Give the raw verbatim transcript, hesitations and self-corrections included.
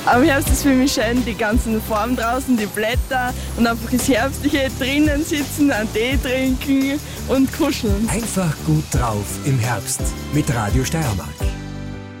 Am Herbst ist für mich schön, die ganzen Farben draußen, die Blätter und einfach das Herbstliche, drinnen sitzen, einen Tee trinken und kuscheln. Einfach gut drauf im Herbst mit Radio Steiermark.